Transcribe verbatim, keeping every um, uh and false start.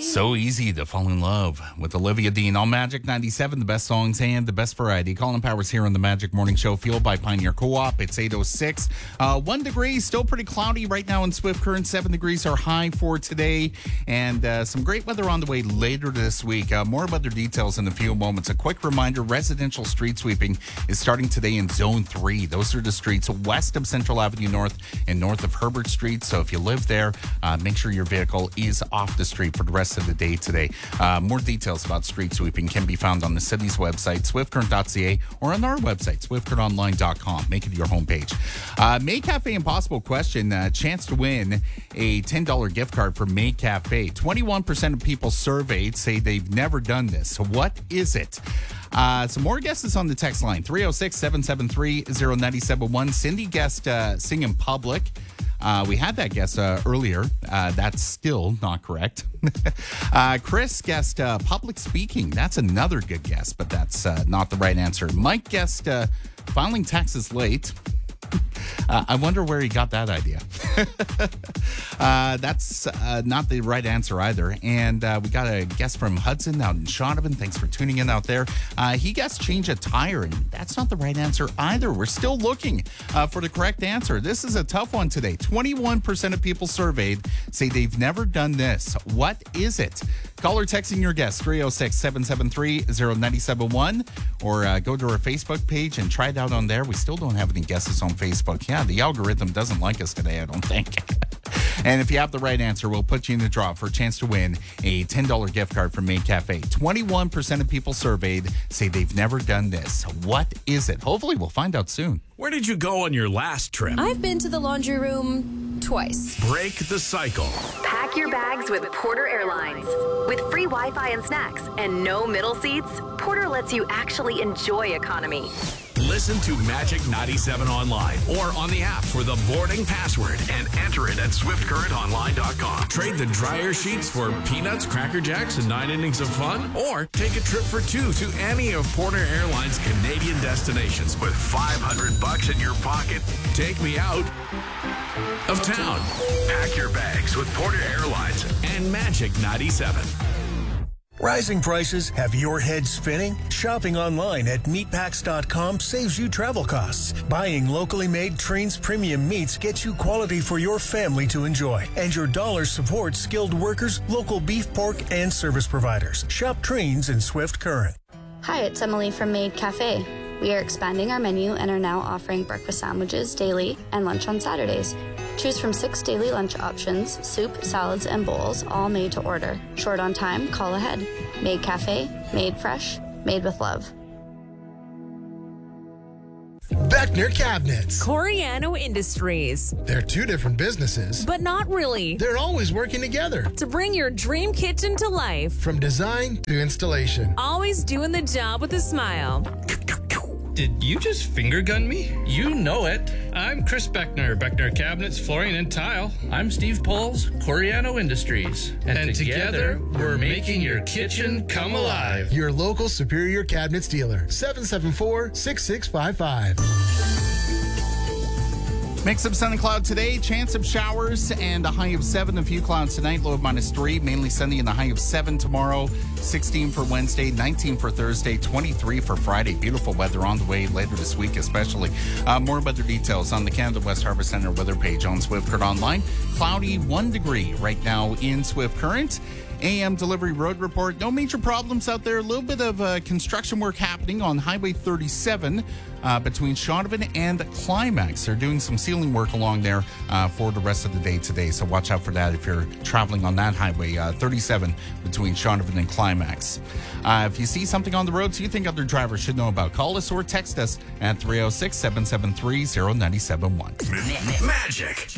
So easy to fall in love with Olivia Dean on Magic ninety-seven, the best songs and the best variety. Colin Powers here on the Magic Morning Show, fueled by Pioneer Co-op. It's eight oh six. Uh, one degree, still pretty cloudy right now in Swift Current. Seven degrees are high for today. And uh, some great weather on the way later this week. Uh, more weather details in a few moments. A quick reminder, residential street sweeping is starting today in Zone three. Those are the streets west of Central Avenue North and north of Herbert Street. So if you live there, uh, make sure your vehicle is off the street for the rest of the day today. Uh, more details about street sweeping can be found on the city's website, swift current dot c a, or on our website, swift current online dot com. Make it your homepage. Uh, May Cafe Impossible question, uh, chance to win a ten dollars gift card for May Cafe. twenty-one percent of people surveyed say they've never done this. So what is it? Uh, some more guesses on the text line, three oh six, seven seven three, oh nine seven one. Cindy guessed uh, sing in public. Uh, we had that guess uh, earlier. Uh, that's still not correct. uh, Chris guessed uh, public speaking. That's another good guess, but that's uh, not the right answer. Mike guessed uh, filing taxes late. Uh, I wonder where he got that idea. uh, that's uh, not the right answer either. And uh, we got a guess from Hudson out in Shaunavon. Thanks for tuning in out there. Uh, he guessed change a tire, and that's not the right answer either. We're still looking uh, for the correct answer. This is a tough one today. twenty-one percent of people surveyed say they've never done this. What is it? Call or texting your guess, three oh six, seven seven three, oh nine seven one, or uh, go to our Facebook page and try it out on there. We still don't have any guesses on Facebook. Yeah, the algorithm doesn't like us today, I don't think. And if you have the right answer, we'll put you in the draw for a chance to win a ten dollars gift card from May Cafe. twenty-one percent of people surveyed say they've never done this. What is it? Hopefully, we'll find out soon. Where did you go on your last trip? I've been to the laundry room twice. Break the cycle. Pack your bags with Porter Airlines. With free Wi-Fi and snacks and no middle seats, Porter lets you actually enjoy economy. Listen to Magic ninety-seven online or on the app for the boarding password and enter it at swift current online dot com. Trade the dryer sheets for peanuts, Cracker Jacks, and nine innings of fun, or take a trip for two to any of Porter Airlines' Canadian destinations with five hundred bucks in your pocket. Take me out of town. Pack your bags with Porter Airlines and Magic ninety-seven. Rising prices have your head spinning? Shopping online at meatpacks dot com saves you travel costs. Buying locally made Trains premium meats gets you quality for your family to enjoy. And your dollar supports skilled workers, local beef, pork, and service providers. Shop Trains in Swift Current. Hi, it's Emily from Maid Cafe. We are expanding our menu and are now offering breakfast sandwiches daily and lunch on Saturdays. Choose from six daily lunch options, soup, salads, and bowls, all made to order. Short on time? Call ahead. Maid Cafe, made fresh, made with love. Beckner Cabinets. Coriano Industries. They're two different businesses, But not really. they're always working together. To bring your dream kitchen to life. From design to installation. Always doing the job with a smile. Did you just finger gun me? You know it. I'm Chris Beckner, Beckner Cabinets, Flooring, and Tile. I'm Steve Poles, Coriano Industries. And, and together, together, we're making your kitchen come alive. Your local Superior Cabinets dealer. seven seven four, six six five five. Mix of sun and cloud today, chance of showers and a high of seven. A few clouds tonight, low of minus three. Mainly sunny and a high of seven tomorrow. sixteen for Wednesday, nineteen for Thursday, twenty-three for Friday. Beautiful weather on the way later this week, especially. Uh, more weather details on the Canada West Harbour Centre weather page on Swift Current Online. Cloudy, one degree right now in Swift Current. A M delivery road report. No major problems out there. A little bit of uh, construction work happening on Highway thirty-seven uh, between Shaunavon and Climax. They're doing some sealing work along there uh, for the rest of the day today. So watch out for that if you're traveling on that highway, uh, thirty-seven between Shaunavon and Climax. Uh, if you see something on the roads you think other drivers should know about, call us or text us at three oh six, seven seven three, oh nine seven one. Magic